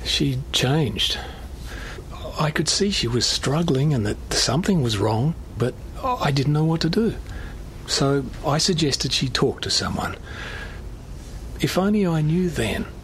She'd changed. I could see she was struggling and that something was wrong, but I didn't know what to do. So I suggested she talk to someone. If only I knew then